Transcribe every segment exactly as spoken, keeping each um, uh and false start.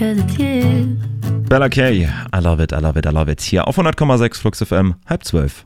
'cause it's you. Bella Kay, I love it, I love it, I love it. Hier auf hundert Komma sechs Flux F M, halb zwölf.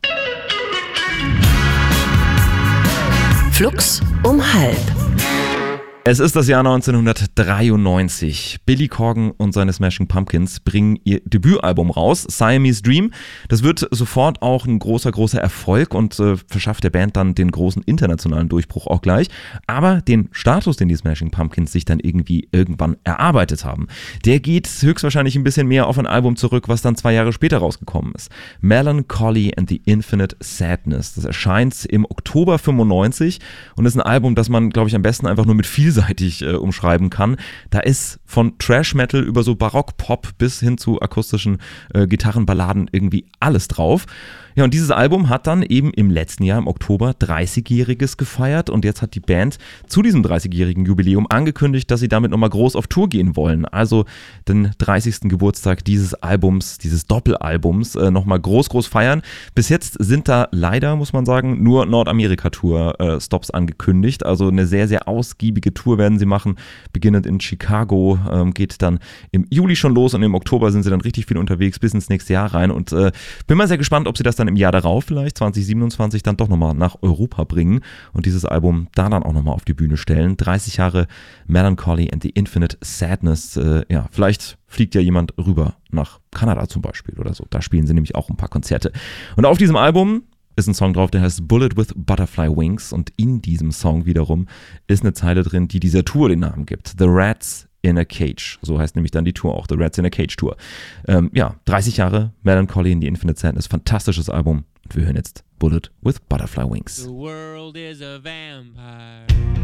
Flux um halb. Es ist das Jahr neunzehnhundertdreiundneunzig. Billy Corgan und seine Smashing Pumpkins bringen ihr Debütalbum raus, Siamese Dream. Das wird sofort auch ein großer, großer Erfolg und äh, verschafft der Band dann den großen internationalen Durchbruch auch gleich. Aber den Status, den die Smashing Pumpkins sich dann irgendwie irgendwann erarbeitet haben, der geht höchstwahrscheinlich ein bisschen mehr auf ein Album zurück, was dann zwei Jahre später rausgekommen ist. Melancholy and the Infinite Sadness. Das erscheint im Oktober fünfundneunzig und ist ein Album, das man, glaube ich, am besten einfach nur mit viel vielseitig äh, umschreiben kann. Da ist von Trash-Metal über so Barock-Pop bis hin zu akustischen äh, Gitarrenballaden irgendwie alles drauf. Ja, und dieses Album hat dann eben im letzten Jahr, im Oktober, dreißigjähriges gefeiert und jetzt hat die Band zu diesem dreißigjährigen Jubiläum angekündigt, dass sie damit nochmal groß auf Tour gehen wollen. Also den dreißigsten Geburtstag dieses Albums, dieses Doppelalbums äh, nochmal groß, groß feiern. Bis jetzt sind da leider, muss man sagen, nur Nordamerika-Tour-Stops äh, angekündigt. Also eine sehr, sehr ausgiebige Tour werden sie machen, beginnend in Chicago, ähm, geht dann im Juli schon los und im Oktober sind sie dann richtig viel unterwegs bis ins nächste Jahr rein und äh, bin mal sehr gespannt, ob sie das dann im Jahr darauf vielleicht, zwanzig siebenundzwanzig, dann doch nochmal nach Europa bringen und dieses Album da dann auch nochmal auf die Bühne stellen. dreißig Jahre Melancholy and the Infinite Sadness. Äh, ja, vielleicht fliegt ja jemand rüber nach Kanada zum Beispiel oder so. Da spielen sie nämlich auch ein paar Konzerte. Und auf diesem Album ist ein Song drauf, der heißt Bullet with Butterfly Wings und in diesem Song wiederum ist eine Zeile drin, die dieser Tour den Namen gibt. The Rats in a Cage. So heißt nämlich dann die Tour auch, The Rats in a Cage Tour. Ähm, ja, dreißig Jahre Melancholy in the Infinite Sadness, fantastisches Album und wir hören jetzt Bullet with Butterfly Wings. The world is a vampire.